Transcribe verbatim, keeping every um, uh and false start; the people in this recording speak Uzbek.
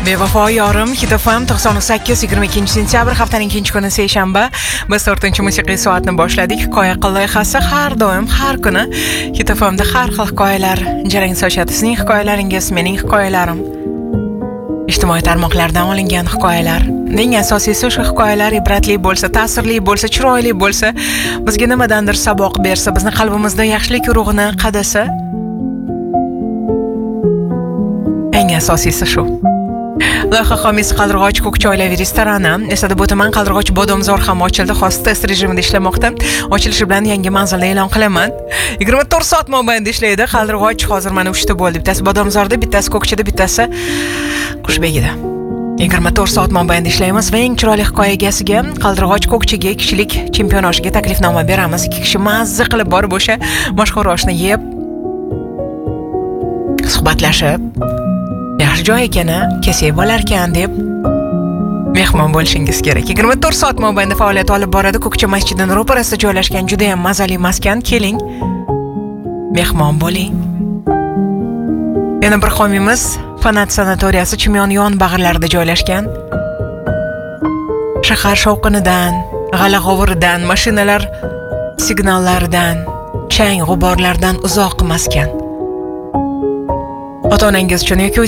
Bevafo yorim Hit F M to'qson sakkiz yigirma ikkinchi sentyabr haftaning ikkinchi kuni seshanba biz to'rtinchi musiqiy soatni boshladik. Hikoya qil loyihasi har doim har kuni Hit F M da har xil hikoyalar jarang sochadi. Sizning hikoyalaringiz, mening hikoyalarim. Ijtimoiy tarmoqlardan olingan hikoyalar. Eng asosiysi shu hikoyalar ibratli bo'lsa, ta'sirli bo'lsa, chiroyli bo'lsa, bizga nimadandir saboq bersa, bizni qalbimizda yaxshilik urug'ini qadasa. Eng asosiysi shu. Loyiha homiysi Qaldirg'och Ko'kchoylar restorani eslatib o'taman, Qaldirg'och Bodomzor ham ochildi, xos test rejimida ishlamoqda. Ochilishi bilan yangi manzilni e'lon qilaman. yigirma to'rt soat mobaynida ishlaydi. Qaldirg'och hozir mana uchta bo'ldi. Bittasi Bodomzorda, bittasi Ko'kchida, bittasi Qushbegida. yigirma to'rt soat mobaynida ishlaymiz va eng chiroyli hikoya egasiga Qaldirg'och Ko'kchiga kishilik chempionashiga taklifnoma beramiz. Ikki kishi mazza qilib borib o'sha mashhur oshni yeb, suhbatlashib, yaxshi joy ekan-a, kesak bo'larkan deb mehmon bo'lishingiz kerak. yigirma to'rt soat mobaynida faoliyat olib boradi. Ko'kcha masjidining ro'parasida joylashgan juda ham mazali maskan. Keling, mehmon bo'ling. Yana bir homiymiz Fanat sanatoriyasi Chimyon-yon bag'irlarida joylashgan. Shahar shovqinidan, g'ala-g'ovuridan, mashinalar signallaridan, chang g'uborlardan uzoq maskan. Ota-onangiz uchun yoki